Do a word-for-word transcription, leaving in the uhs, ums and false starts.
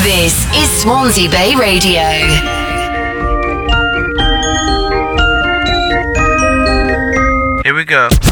This is Swansea Bay Radio. Here we go.